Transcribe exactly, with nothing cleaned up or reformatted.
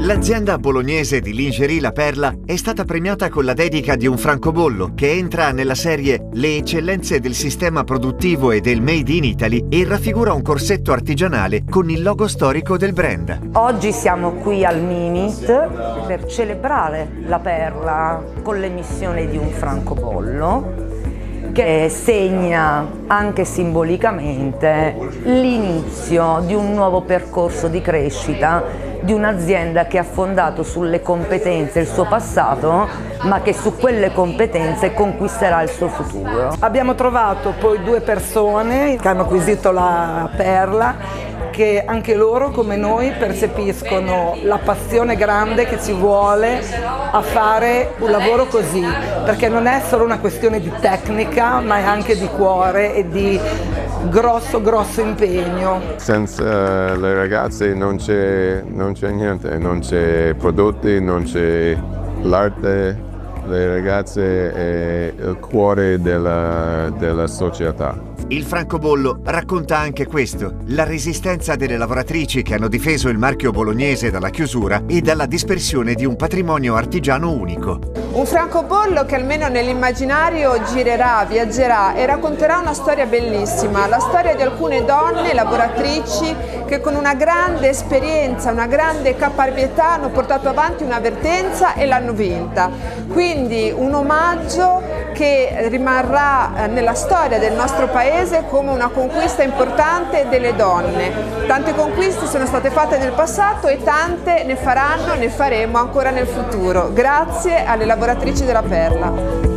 L'azienda bolognese di lingerie La Perla è stata premiata con la dedica di un francobollo che entra nella serie Le eccellenze del sistema produttivo e del Made in Italy e raffigura un corsetto artigianale con il logo storico del brand. Oggi siamo qui al Mimit per celebrare La Perla con l'emissione di un francobollo che segna anche simbolicamente l'inizio di un nuovo percorso di crescita di un'azienda che ha fondato sulle competenze il suo passato, ma che su quelle competenze conquisterà il suo futuro. Abbiamo trovato poi due persone che hanno acquisito la Perla, che anche loro, come noi, percepiscono la passione grande che ci vuole a fare un lavoro così, perché non è solo una questione di tecnica, ma è anche di cuore e di grosso, grosso impegno. Senza le ragazze non c'è non c'è niente, non c'è prodotti, non c'è l'arte. Le ragazze è il cuore della, della società. Il francobollo racconta anche questo, la resistenza delle lavoratrici che hanno difeso il marchio bolognese dalla chiusura e dalla dispersione di un patrimonio artigiano unico. Un francobollo che almeno nell'immaginario girerà, viaggerà e racconterà una storia bellissima, la storia di alcune donne lavoratrici che con una grande esperienza, una grande caparbietà hanno portato avanti una vertenza e l'hanno vinta. Quindi un omaggio che rimarrà nella storia del nostro paese come una conquista importante delle donne. Tante conquiste sono state fatte nel passato e tante ne faranno, ne faremo ancora nel futuro. Grazie alle lavoratrici della Perla.